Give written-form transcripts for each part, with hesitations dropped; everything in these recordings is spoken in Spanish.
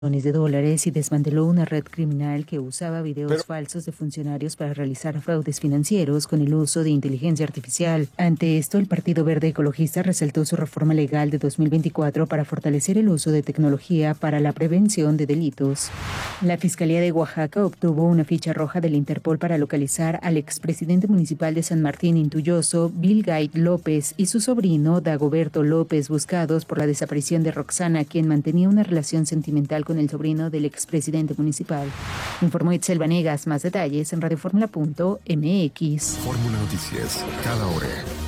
de dólares y desmanteló una red criminal que usaba Pero videos falsos de funcionarios para realizar fraudes financieros con el uso de inteligencia artificial. Ante esto, el Partido Verde Ecologista resaltó su reforma legal de 2024 para fortalecer el uso de tecnología para la prevención de delitos. La Fiscalía de Oaxaca obtuvo una ficha roja del Interpol para localizar al expresidente municipal de San Martín Intulloso, Bilgait López, y su sobrino, Dagoberto López, buscados por la desaparición de Roxana, quien mantenía una relación sentimental con el sobrino del expresidente municipal. Informó Itzel Vanegas. Más detalles en radioformula.mx. Fórmula Noticias, cada hora.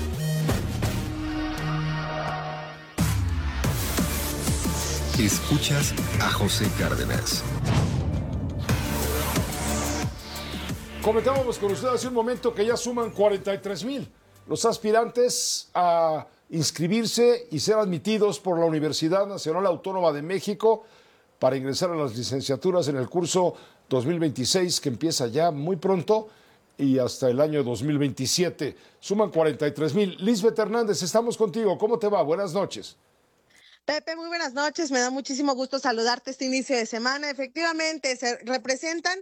Escuchas a José Cárdenas. comentábamos con usted hace un momento que ya suman 43,000 los aspirantes a inscribirse y ser admitidos por la Universidad Nacional Autónoma de México para ingresar a las licenciaturas en el curso 2026, que empieza ya muy pronto y hasta el año 2027. Suman 43,000. Lisbeth Hernández, estamos contigo. ¿Cómo te va? Buenas noches. Pepe, muy buenas noches. Me da muchísimo gusto saludarte este inicio de semana. Efectivamente, se representan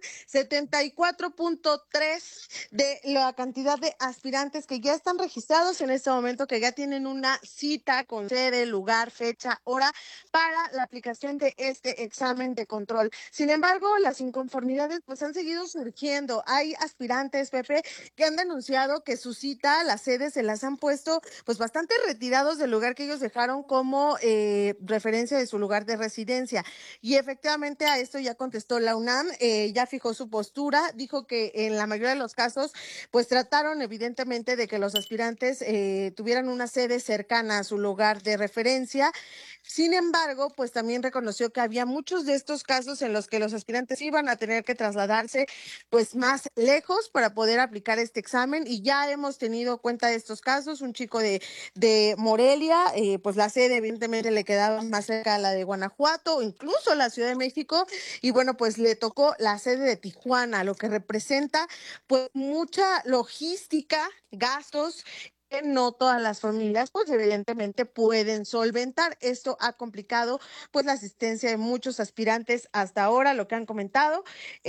74.3 de la cantidad de aspirantes que ya están registrados en este momento, que ya tienen una cita con sede, lugar, fecha, hora para la aplicación de este examen de control. Sin embargo, las inconformidades pues han seguido surgiendo. Hay aspirantes, Pepe, que han denunciado que su cita, las sedes se las han puesto pues bastante retirados del lugar que ellos dejaron como referencia de su lugar de residencia. Y efectivamente a esto ya contestó la UNAM, ya fijó su postura, dijo que en la mayoría de los casos pues trataron evidentemente de que los aspirantes tuvieran una sede cercana a su lugar de referencia. Sin embargo, pues también reconoció que había muchos de estos casos en los que los aspirantes iban a tener que trasladarse pues más lejos para poder aplicar este examen, y ya hemos tenido cuenta de estos casos. Un chico de Morelia, pues la sede evidentemente le quedaba más cerca a la de Guanajuato o incluso la Ciudad de México, y bueno, pues le tocó la sede de Tijuana, lo que representa pues mucha logística, gastos que no todas las familias pues evidentemente pueden solventar. Esto ha complicado pues la asistencia de muchos aspirantes hasta ahora, lo que han comentado,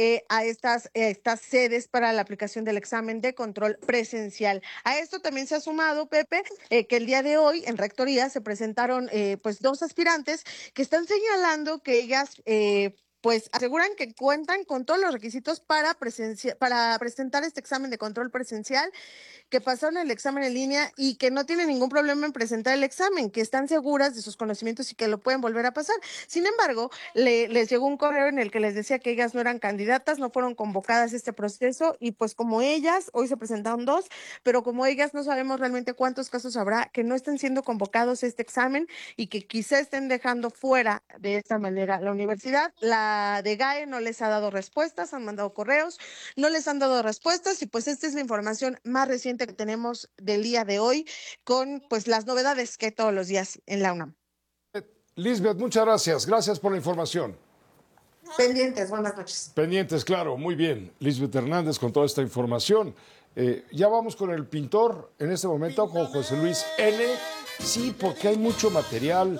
a estas sedes para la aplicación del examen de control presencial. A esto también se ha sumado, Pepe, que el día de hoy en Rectoría se presentaron pues dos aspirantes que están señalando que ellas pues aseguran que cuentan con todos los requisitos para presentar este examen de control presencial, que pasaron el examen en línea y que no tienen ningún problema en presentar el examen, que están seguras de sus conocimientos y que lo pueden volver a pasar. Sin embargo, les llegó un correo en el que les decía que ellas no eran candidatas, no fueron convocadas a este proceso, y pues como ellas, hoy se presentaron dos, pero como ellas no sabemos realmente cuántos casos habrá que no estén siendo convocados a este examen y que quizá estén dejando fuera de esta manera la universidad. La de GAE no les ha dado respuestas, han mandado correos, no les han dado respuestas, y pues esta es la información más reciente que tenemos del día de hoy, con pues las novedades que hay todos los días en la UNAM. Lisbeth, muchas gracias. Gracias por la información. Pendientes, buenas noches. Pendientes, claro, muy bien. Lisbeth Hernández con toda esta información. Ya vamos con el pintor en este momento, con José Luis N. Sí, porque hay mucho material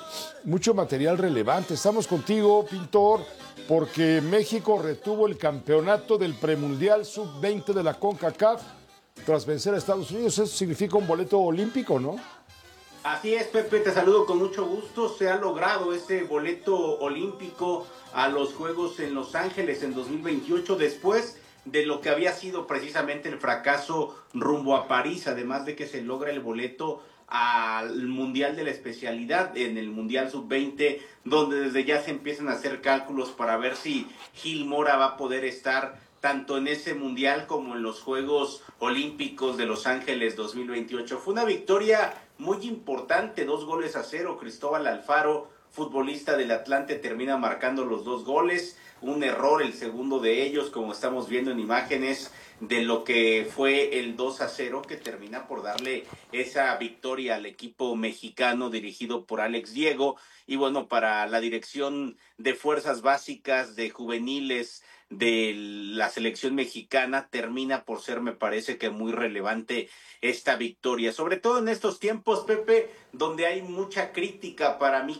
relevante. Estamos contigo, pintor, porque México retuvo el campeonato del premundial sub-20 de la CONCACAF tras vencer a Estados Unidos. Eso significa un boleto olímpico, ¿no? Así es, Pepe, te saludo con mucho gusto. Se ha logrado ese boleto olímpico a los Juegos en Los Ángeles en 2028, después de lo que había sido precisamente el fracaso rumbo a París, además de que se logra el boleto al Mundial de la Especialidad, en el Mundial Sub-20, donde desde ya se empiezan a hacer cálculos para ver si Gil Mora va a poder estar tanto en ese Mundial como en los Juegos Olímpicos de Los Ángeles 2028. Fue una victoria muy importante, 2-0. Cristóbal Alfaro, futbolista del Atlante, termina marcando los 2 goles. Un error el segundo de ellos, como estamos viendo en imágenes, de lo que fue el 2-0, que termina por darle esa victoria al equipo mexicano dirigido por Alex Diego. Y bueno, para la dirección de fuerzas básicas, de juveniles, de la selección mexicana, termina por ser, me parece que muy relevante esta victoria, sobre todo en estos tiempos, Pepe, donde hay mucha crítica para mí que la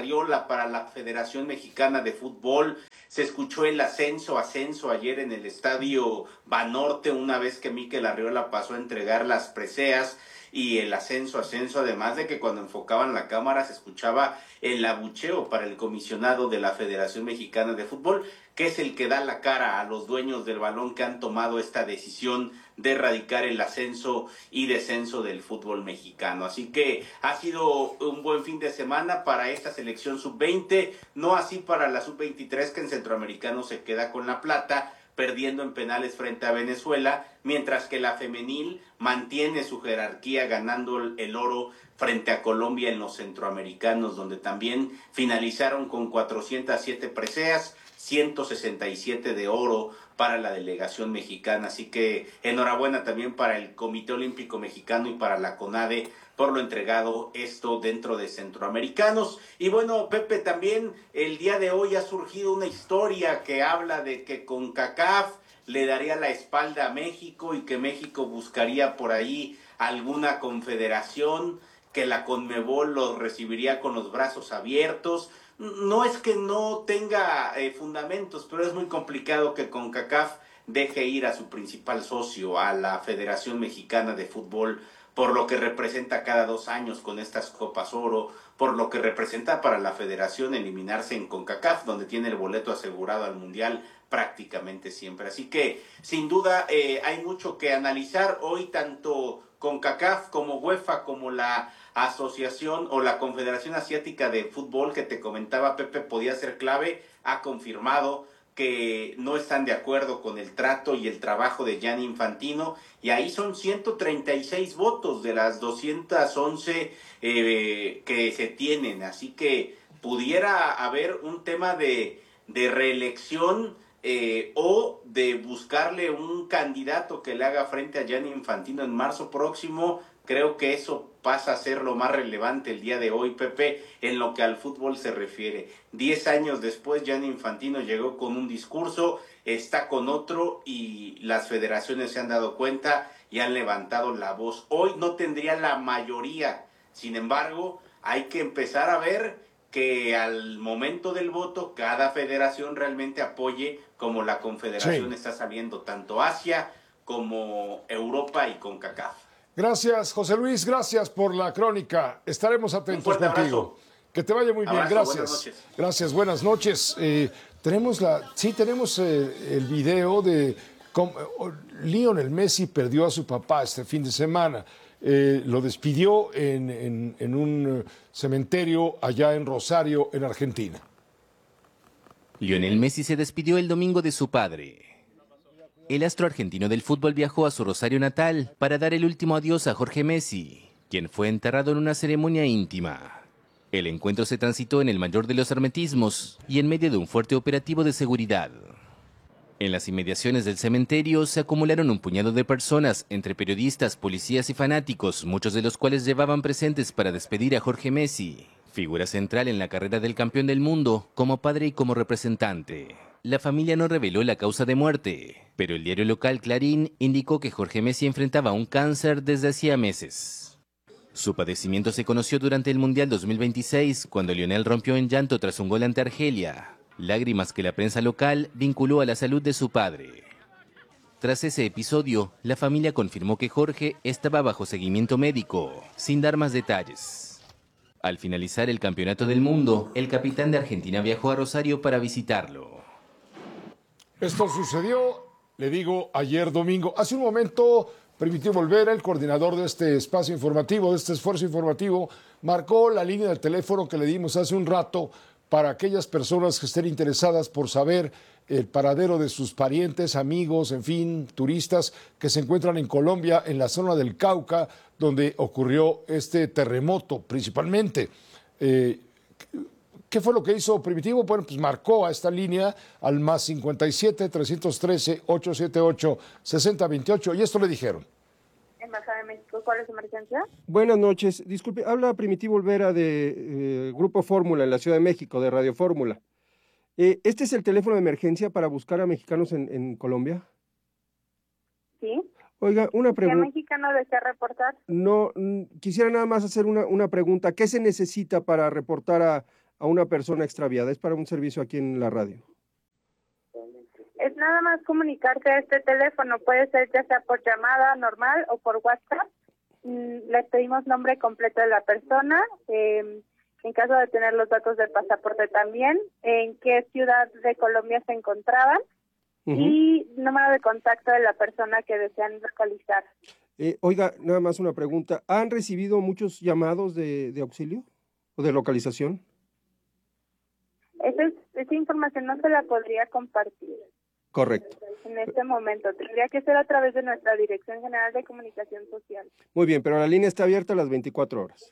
Arriola para la Federación Mexicana de Fútbol. Se escuchó el ascenso ayer en el estadio Banorte, una vez que Mikel Arriola pasó a entregar las preseas, y el ascenso, además de que cuando enfocaban la cámara se escuchaba el abucheo para el comisionado de la Federación Mexicana de Fútbol, que es el que da la cara a los dueños del balón que han tomado esta decisión de erradicar el ascenso y descenso del fútbol mexicano. Así que ha sido un buen fin de semana para esta selección sub-20, no así para la sub-23, que en Centroamericano se queda con la plata, perdiendo en penales frente a Venezuela, mientras que la femenil mantiene su jerarquía ganando el oro frente a Colombia en los centroamericanos, donde también finalizaron con 407 preseas, 167 de oro para la delegación mexicana. Así que enhorabuena también para el Comité Olímpico Mexicano y para la CONADE por lo entregado esto dentro de centroamericanos. Y bueno, Pepe, también el día de hoy ha surgido una historia que habla de que CONCACAF le daría la espalda a México y que México buscaría por ahí alguna confederación, que la CONMEBOL los recibiría con los brazos abiertos. No es que no tenga fundamentos, pero es muy complicado que CONCACAF deje ir a su principal socio, a la Federación Mexicana de Fútbol, por lo que representa cada 2 años con estas Copas Oro, por lo que representa para la federación eliminarse en CONCACAF, donde tiene el boleto asegurado al Mundial prácticamente siempre. Así que, sin duda, hay mucho que analizar hoy, tanto CONCACAF como UEFA, como la asociación o la Confederación Asiática de Fútbol que te comentaba, Pepe, podía ser clave, ha confirmado que no están de acuerdo con el trato y el trabajo de Gianni Infantino, y ahí son 136 votos de las 211 que se tienen, así que pudiera haber un tema de reelección o de buscarle un candidato que le haga frente a Gianni Infantino en marzo próximo. Creo que eso pasa a ser lo más relevante el día de hoy, Pepe, en lo que al fútbol se refiere. 10 años después, Gianni Infantino llegó con un discurso, está con otro, y las federaciones se han dado cuenta y han levantado la voz. Hoy no tendría la mayoría, sin embargo, hay que empezar a ver que al momento del voto cada federación realmente apoye, como la Confederación está saliendo, tanto Asia como Europa y CONCACAF. Gracias, José Luis, gracias por la crónica. Estaremos atentos contigo. Abrazo. Que te vaya muy bien, Abrazo, gracias. Gracias, buenas noches. Tenemos el video de cómo Lionel Messi perdió a su papá este fin de semana. Lo despidió en un cementerio allá en Rosario, en Argentina. Lionel Messi se despidió el domingo de su padre. El astro argentino del fútbol viajó a su Rosario natal para dar el último adiós a Jorge Messi, quien fue enterrado en una ceremonia íntima. El encuentro se transitó en el mayor de los hermetismos y en medio de un fuerte operativo de seguridad. En las inmediaciones del cementerio se acumularon un puñado de personas, entre periodistas, policías y fanáticos, muchos de los cuales llevaban presentes para despedir a Jorge Messi, figura central en la carrera del campeón del mundo, como padre y como representante. La familia no reveló la causa de muerte, pero el diario local Clarín indicó que Jorge Messi enfrentaba un cáncer desde hacía meses. Su padecimiento se conoció durante el Mundial 2026, cuando Lionel rompió en llanto tras un gol ante Argelia, lágrimas que la prensa local vinculó a la salud de su padre. Tras ese episodio, la familia confirmó que Jorge estaba bajo seguimiento médico, sin dar más detalles. Al finalizar el Campeonato del Mundo, el capitán de Argentina viajó a Rosario para visitarlo. Esto sucedió, le digo, ayer domingo. Hace un momento, Primitivo Olvera, el coordinador de este espacio informativo, de este esfuerzo informativo, marcó la línea del teléfono que le dimos hace un rato para aquellas personas que estén interesadas por saber el paradero de sus parientes, amigos, en fin, turistas que se encuentran en Colombia, en la zona del Cauca, donde ocurrió este terremoto principalmente. ¿Qué fue lo que hizo Primitivo? Bueno, pues marcó a esta línea al más 57-313-878-6028 y esto le dijeron. Embajada de México, ¿cuál es su emergencia? Buenas noches, disculpe, habla Primitivo Olvera de Grupo Fórmula en la Ciudad de México, de Radio Fórmula. ¿Este es el teléfono de emergencia para buscar a mexicanos en Colombia? Sí. Oiga, una pregunta. ¿Qué mexicano desea reportar? No, quisiera nada más hacer una pregunta. ¿Qué se necesita para reportar a una persona extraviada? Es para un servicio aquí en la radio. Es nada más comunicarse a este teléfono, puede ser ya sea por llamada normal o por WhatsApp. Les pedimos nombre completo de la persona, en caso de tener los datos del pasaporte también, en qué ciudad de Colombia se encontraban y número de contacto de la persona que desean localizar. Oiga, nada más una pregunta. ¿Han recibido muchos llamados de auxilio o de localización? Esa información no se la podría compartir. Correcto. En este momento tendría que ser a través de nuestra Dirección General de Comunicación Social. Muy bien, pero la línea está abierta a las 24 horas.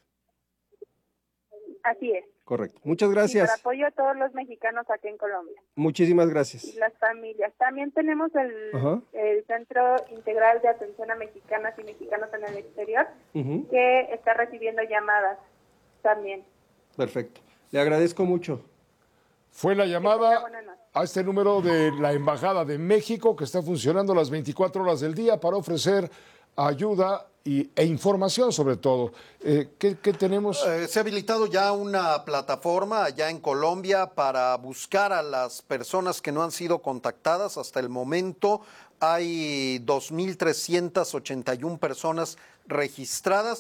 Así es. Correcto. Muchas gracias. Y para apoyo a todos los mexicanos aquí en Colombia. Muchísimas gracias. Y las familias. También tenemos el Centro Integral de Atención a Mexicanas y Mexicanos en el Exterior, que está recibiendo llamadas también. Perfecto. Le agradezco mucho. Fue la llamada a este número de la Embajada de México, que está funcionando las 24 horas del día para ofrecer ayuda e información sobre todo. ¿Qué tenemos? Se ha habilitado ya una plataforma allá en Colombia para buscar a las personas que no han sido contactadas. Hasta el momento hay 2.381 personas registradas,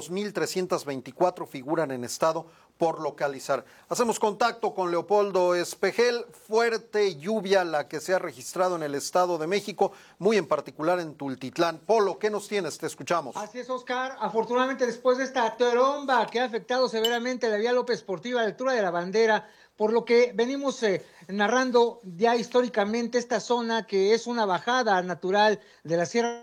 2.324 figuran en estado por localizar. Hacemos contacto con Leopoldo Espejel. Fuerte lluvia la que se ha registrado en el Estado de México, muy en particular en Tultitlán. Polo, ¿qué nos tienes? Te escuchamos. Así es, Oscar. Afortunadamente, después de esta tromba que ha afectado severamente la vía López Portillo a la altura de la Bandera, por lo que venimos narrando ya históricamente esta zona, que es una bajada natural de la Sierra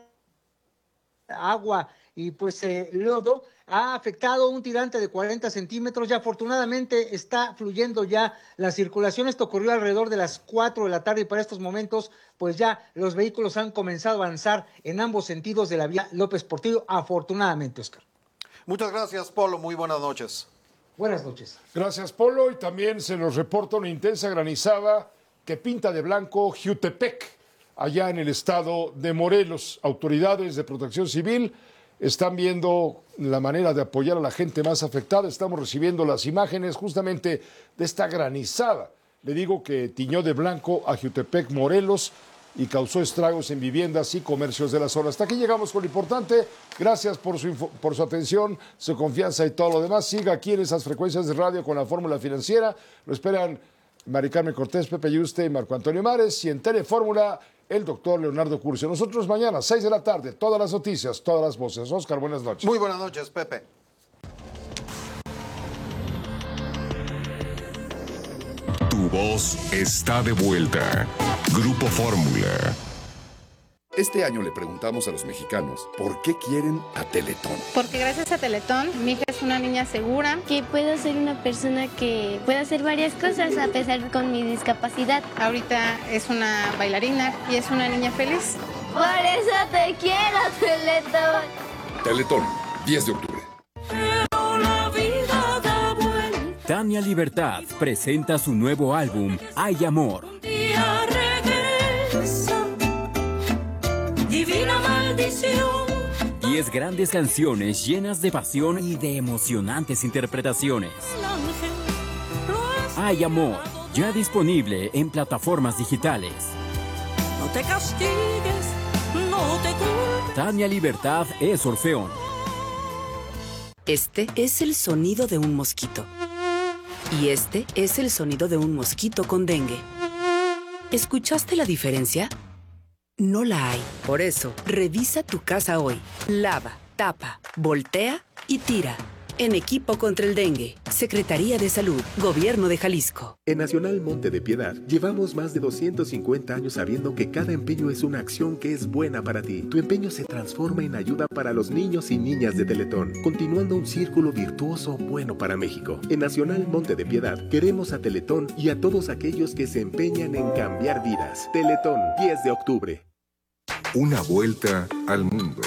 Agua y pues lodo, ha afectado un tirante de 40 centímetros. Ya afortunadamente está fluyendo ya la circulación. Esto ocurrió alrededor de las 4 de la tarde y para estos momentos pues ya los vehículos han comenzado a avanzar en ambos sentidos de la vía López Portillo, afortunadamente, Oscar. Muchas gracias, Polo. Muy buenas noches. Buenas noches. Gracias, Polo. Y también se nos reporta una intensa granizada que pinta de blanco Jutepec, allá en el estado de Morelos. Autoridades de protección civil están viendo la manera de apoyar a la gente más afectada. Estamos recibiendo las imágenes justamente de esta granizada. Le digo que tiñó de blanco a Jutepec, Morelos, y causó estragos en viviendas y comercios de la zona. Hasta aquí llegamos con lo importante. Gracias por su atención, su confianza y todo lo demás. Siga aquí en esas frecuencias de radio con la Fórmula Financiera. Lo esperan Mari Carmen Cortés, Pepe Yuste y Marco Antonio Mares. Y en Telefórmula, el doctor Leonardo Curcio. Nosotros mañana, 6 de la tarde, todas las noticias, todas las voces. Oscar, buenas noches. Muy buenas noches, Pepe. Tu voz está de vuelta. Grupo Fórmula. Este año le preguntamos a los mexicanos por qué quieren a Teletón. Porque gracias a Teletón, mi hija es una niña segura. Que puedo ser una persona que pueda hacer varias cosas a pesar con mi discapacidad. Ahorita es una bailarina y es una niña feliz. Por eso te quiero, Teletón. Teletón, 10 de octubre. Tania Libertad presenta su nuevo álbum, Hay Amor. Divina maldición. 10 grandes canciones llenas de pasión y de emocionantes interpretaciones. Hay Amor, ya disponible en plataformas digitales. No te castigues, no te culpes. Tania Libertad es Orfeón. Este es el sonido de un mosquito. Y este es el sonido de un mosquito con dengue. ¿Escuchaste la diferencia? No la hay. Por eso, revisa tu casa hoy. Lava, tapa, voltea y tira. En equipo contra el dengue. Secretaría de Salud. Gobierno de Jalisco. En Nacional Monte de Piedad llevamos más de 250 años sabiendo que cada empeño es una acción que es buena para ti. Tu empeño se transforma en ayuda para los niños y niñas de Teletón, continuando un círculo virtuoso bueno para México. En Nacional Monte de Piedad queremos a Teletón y a todos aquellos que se empeñan en cambiar vidas. Teletón, 10 de octubre. Una vuelta al mundo.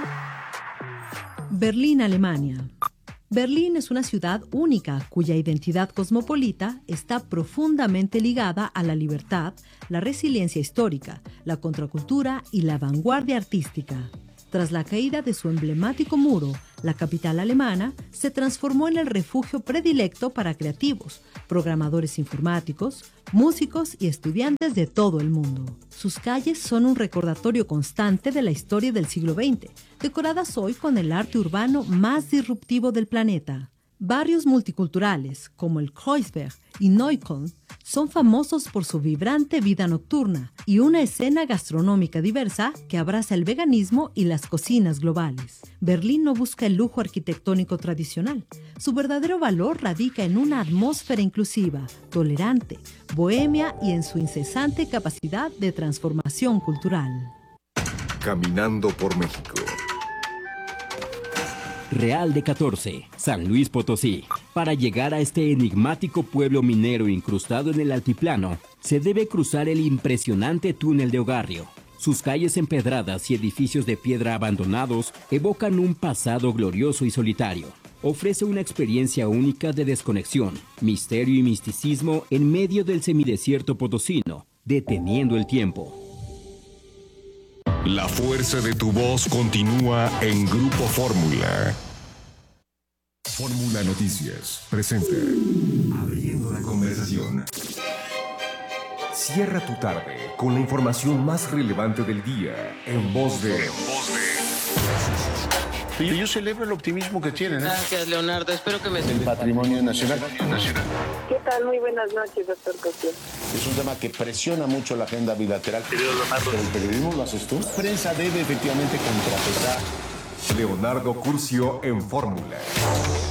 Berlín, Alemania. Berlín es una ciudad única cuya identidad cosmopolita está profundamente ligada a la libertad, la resiliencia histórica, la contracultura y la vanguardia artística. Tras la caída de su emblemático muro, la capital alemana se transformó en el refugio predilecto para creativos, programadores informáticos, músicos y estudiantes de todo el mundo. Sus calles son un recordatorio constante de la historia del siglo XX, decoradas hoy con el arte urbano más disruptivo del planeta. Barrios multiculturales como el Kreuzberg y Neukölln son famosos por su vibrante vida nocturna y una escena gastronómica diversa que abraza el veganismo y las cocinas globales. Berlín no busca el lujo arquitectónico tradicional. Su verdadero valor radica en una atmósfera inclusiva, tolerante, bohemia y en su incesante capacidad de transformación cultural. Caminando por México. Real de 14, San Luis Potosí. Para llegar a este enigmático pueblo minero incrustado en el altiplano, se debe cruzar el impresionante túnel de Ogarrio. Sus calles empedradas y edificios de piedra abandonados evocan un pasado glorioso y solitario. Ofrece una experiencia única de desconexión, misterio y misticismo en medio del semidesierto potosino, deteniendo el tiempo. La fuerza de tu voz continúa en Grupo Fórmula. Fórmula Noticias presenta Abriendo la conversación. Cierra tu tarde con la información más relevante del día en voz de... Yo celebro el optimismo que tienen. Gracias, Leonardo. Espero que me... El patrimonio nacional. ¿Qué tal? Muy buenas noches, doctor Cosío. Es un tema que presiona mucho la agenda bilateral. Pero el periodismo lo haces tú. La prensa debe efectivamente contrapesar. Leonardo Curcio en Fórmula.